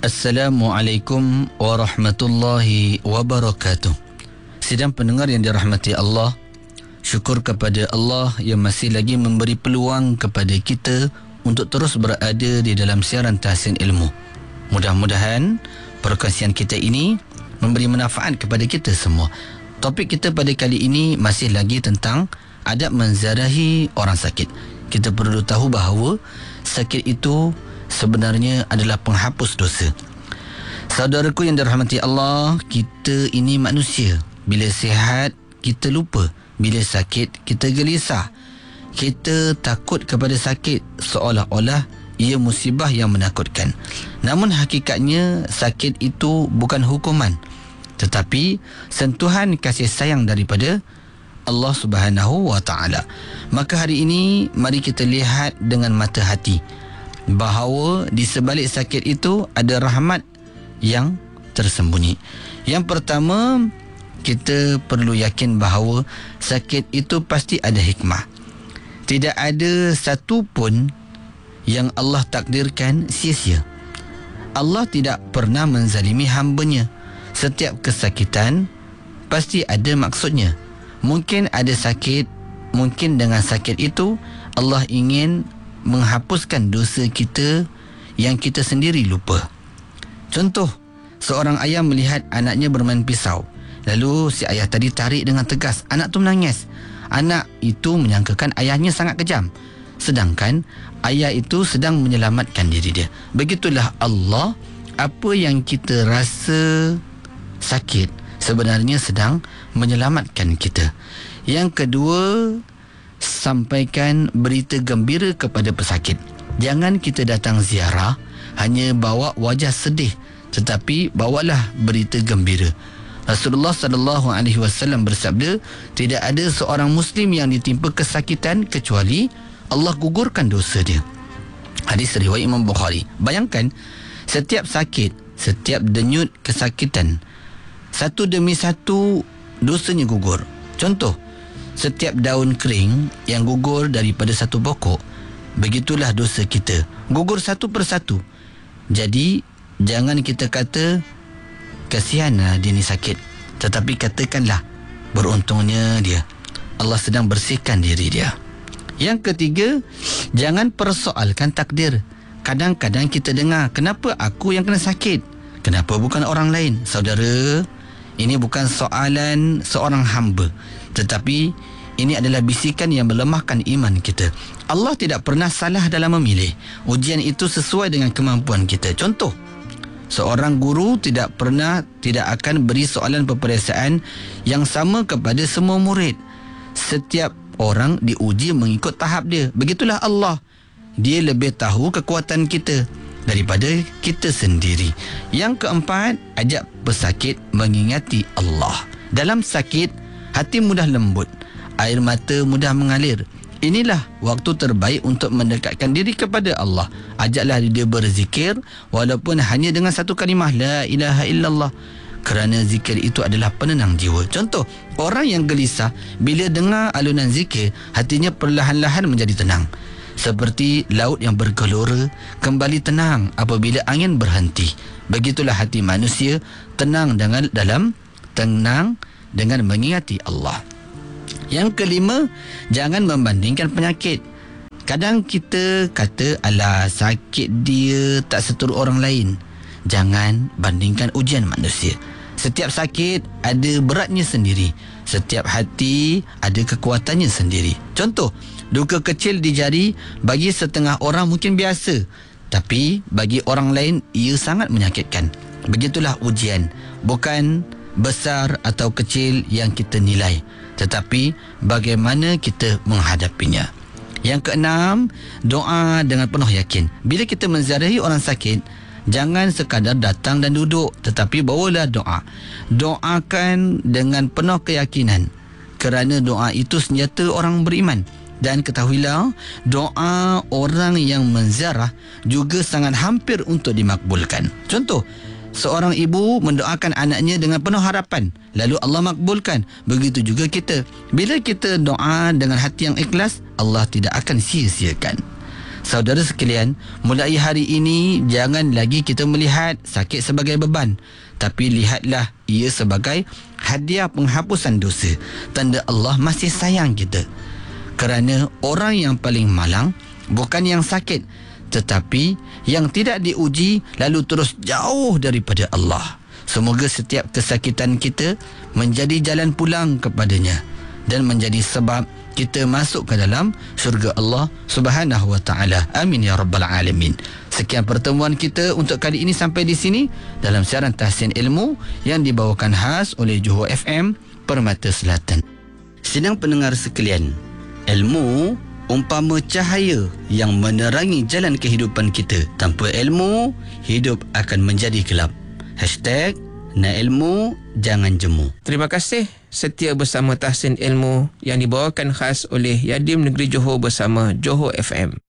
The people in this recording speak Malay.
Assalamualaikum warahmatullahi wabarakatuh. Sidang pendengar yang dirahmati Allah, syukur kepada Allah yang masih lagi memberi peluang kepada kita untuk terus berada di dalam siaran Tahsin Ilmu. Mudah-mudahan perkongsian kita ini memberi manfaat kepada kita semua. Topik kita pada kali ini masih lagi tentang adab menziarahi orang sakit. Kita perlu tahu bahawa sakit itu sebenarnya adalah penghapus dosa. Saudaraku yang dirahmati Allah, kita ini manusia. Bila sihat, kita lupa. Bila sakit, kita gelisah. Kita takut kepada sakit seolah-olah ia musibah yang menakutkan. Namun hakikatnya sakit itu bukan hukuman, tetapi sentuhan kasih sayang daripada Allah Subhanahu wa Ta'ala. Maka hari ini mari kita lihat dengan mata hati bahawa di sebalik sakit itu ada rahmat yang tersembunyi. Yang pertama, kita perlu yakin bahawa sakit itu pasti ada hikmah. Tidak ada satu pun yang Allah takdirkan sia-sia. Allah tidak pernah menzalimi hamba-Nya. Setiap kesakitan pasti ada maksudnya. Mungkin ada sakit, mungkin dengan sakit itu Allah ingin menghapuskan dosa kita yang kita sendiri lupa. Contoh, seorang ayah melihat anaknya bermain pisau. Lalu si ayah tadi tarik dengan tegas. Anak tu menangis. Anak itu menyangkakan ayahnya sangat kejam, sedangkan ayah itu sedang menyelamatkan diri dia. Begitulah Allah, apa yang kita rasa sakit sebenarnya sedang menyelamatkan kita. Yang kedua, sampaikan berita gembira kepada pesakit. Jangan kita datang ziarah hanya bawa wajah sedih, tetapi bawalah berita gembira. Rasulullah SAW bersabda, tidak ada seorang Muslim yang ditimpa kesakitan kecuali Allah gugurkan dosa dia. Hadis riwayat Imam Bukhari. Bayangkan, setiap sakit, setiap denyut kesakitan, satu demi satu dosanya gugur. Contoh, setiap daun kering yang gugur daripada satu pokok, begitulah dosa kita, gugur satu persatu. Jadi jangan kita kata kasihanlah dia ni sakit, tetapi katakanlah beruntungnya dia, Allah sedang bersihkan diri dia. Yang ketiga, jangan persoalkan takdir. Kadang-kadang kita dengar, kenapa aku yang kena sakit, kenapa bukan orang lain? Saudara, ini bukan soalan seorang hamba, tetapi ini adalah bisikan yang melemahkan iman kita. Allah tidak pernah salah dalam memilih. Ujian itu sesuai dengan kemampuan kita. Contoh, seorang guru tidak akan beri soalan peperiksaan yang sama kepada semua murid. Setiap orang diuji mengikut tahap dia. Begitulah Allah. Dia lebih tahu kekuatan kita daripada kita sendiri. Yang keempat, ajak pesakit mengingati Allah. Dalam sakit, hati mudah lembut, air mata mudah mengalir. Inilah waktu terbaik untuk mendekatkan diri kepada Allah. Ajaklah dia berzikir walaupun hanya dengan satu kalimah, la ilaha illallah, kerana zikir itu adalah penenang jiwa. Contoh, orang yang gelisah bila dengar alunan zikir, hatinya perlahan-lahan menjadi tenang. Seperti laut yang bergelora kembali tenang apabila angin berhenti. Begitulah hati manusia, tenang dengan mengingati Allah. Yang kelima, jangan membandingkan penyakit. Kadang kita kata, alah, sakit dia tak seteruk orang lain. Jangan bandingkan ujian manusia. Setiap sakit ada beratnya sendiri. Setiap hati ada kekuatannya sendiri. Contoh, duka kecil di jari bagi setengah orang mungkin biasa, tapi bagi orang lain ia sangat menyakitkan. Begitulah ujian. Bukan besar atau kecil yang kita nilai, tetapi bagaimana kita menghadapinya. Yang keenam, doa dengan penuh yakin. Bila kita menziarahi orang sakit, jangan sekadar datang dan duduk, tetapi bawalah doa. Doakan dengan penuh keyakinan, kerana doa itu senjata orang beriman. Dan ketahuilah, doa orang yang menziarah juga sangat hampir untuk dimakbulkan. Contoh, seorang ibu mendoakan anaknya dengan penuh harapan, lalu Allah makbulkan. Begitu juga kita. Bila kita doa dengan hati yang ikhlas, Allah tidak akan sia-siakan. Saudara sekalian, mulai hari ini jangan lagi kita melihat sakit sebagai beban, tapi lihatlah ia sebagai hadiah penghapusan dosa, tanda Allah masih sayang kita. Kerana orang yang paling malang bukan yang sakit, tetapi yang tidak diuji lalu terus jauh daripada Allah. Semoga setiap kesakitan kita menjadi jalan pulang kepadanya dan menjadi sebab kita masuk ke dalam syurga Allah Subhanahu wa taala. Amin ya rabbal alamin. Sekian pertemuan kita untuk kali ini sampai di sini dalam siaran Tahsin Ilmu yang dibawakan khas oleh Johor FM Permata Selatan. Sidang pendengar sekalian, ilmu umpama cahaya yang menerangi jalan kehidupan kita. Tanpa ilmu, hidup akan menjadi gelap. #nak ilmu, jangan jemu. Terima kasih setia bersama Tahsin Ilmu yang dibawakan khas oleh Yadim Negeri Johor bersama Johor FM.